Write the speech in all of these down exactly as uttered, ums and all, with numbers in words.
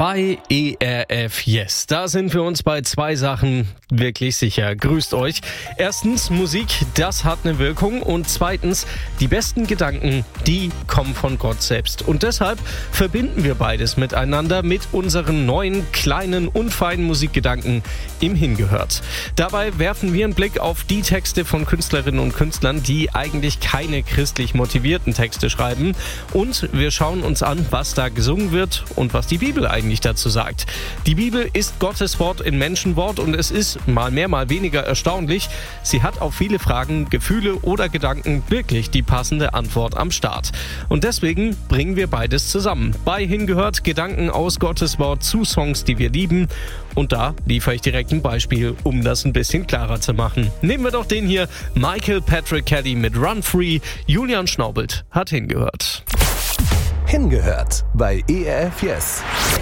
Bei E R F Yes, da sind wir uns bei zwei Sachen wirklich sicher. Grüßt euch. Erstens, Musik, das hat eine Wirkung. Und zweitens, die besten Gedanken, die kommen von Gott selbst. Und deshalb verbinden wir beides miteinander mit unseren neuen, kleinen und feinen Musikgedanken im Hingehört. Dabei werfen wir einen Blick auf die Texte von Künstlerinnen und Künstlern, die eigentlich keine christlich motivierten Texte schreiben. Und wir schauen uns an, was da gesungen wird und was die Bibel eigentlich dazu sagt. Die Bibel ist Gottes Wort in Menschenwort und es ist mal mehr, mal weniger erstaunlich. Sie hat auf viele Fragen, Gefühle oder Gedanken wirklich die passende Antwort am Start. Und deswegen bringen wir beides zusammen. Bei Hingehört Gedanken aus Gottes Wort zu Songs, die wir lieben. Und da liefere ich direkt ein Beispiel, um das ein bisschen klarer zu machen. Nehmen wir doch den hier, Michael Patrick Kelly mit Run Free. Julian Schnaubelt hat hingehört. Hingehört bei E R F Yes.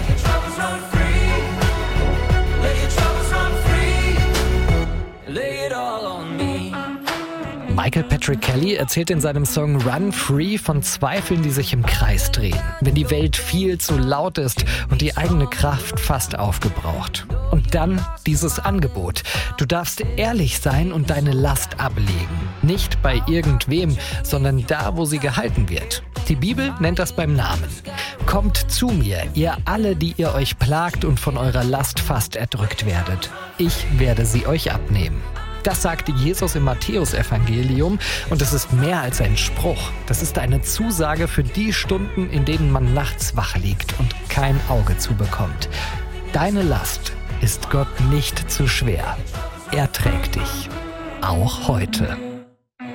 Michael Patrick Kelly erzählt in seinem Song Run Free von Zweifeln, die sich im Kreis drehen. Wenn die Welt viel zu laut ist und die eigene Kraft fast aufgebraucht. Und dann dieses Angebot. Du darfst ehrlich sein und deine Last ablegen. Nicht bei irgendwem, sondern da, wo sie gehalten wird. Die Bibel nennt das beim Namen. Kommt zu mir, ihr alle, die ihr euch plagt und von eurer Last fast erdrückt werdet. Ich werde sie euch abnehmen. Das sagte Jesus im Matthäusevangelium und es ist mehr als ein Spruch. Das ist eine Zusage für die Stunden, in denen man nachts wach liegt und kein Auge zubekommt. Deine Last ist Gott nicht zu schwer. Er trägt dich. Auch heute.